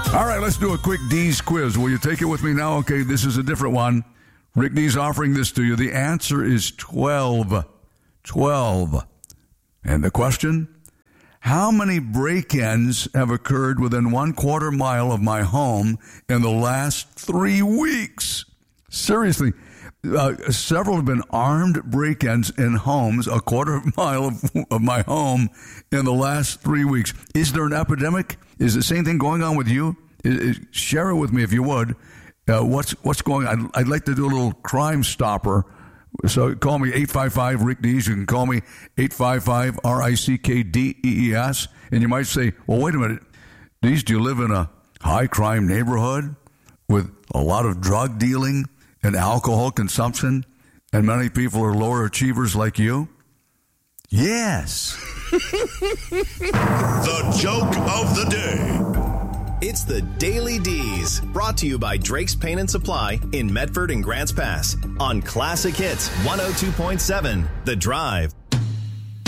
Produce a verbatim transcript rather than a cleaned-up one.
All right, let's do a quick D's quiz. Will you take it with me now? Okay, this is a different one. Rick D's offering this to you. The answer is twelve. twelve. And the question? How many break-ins have occurred within one quarter mile of my home in the last three weeks? Seriously, uh, several have been armed break-ins in homes a quarter mile of, of my home in the last three weeks. Is there an epidemic? Is the same thing going on with you? Is, is, share it with me if you would. Uh, what's what's going on? I'd, I'd like to do a little Crime Stopper. So call me eight five five, Rick Dees. You can call me eight five five, R I C K D E E S. And you might say, well, wait a minute. Dees, do you live in a high-crime neighborhood with a lot of drug dealing and alcohol consumption, and many people are lower achievers like you? Yes. The joke of the day. It's the Daily D's, brought to you by Drake's Paint and Supply in Medford and Grants Pass on Classic Hits one oh two point seven, The Drive.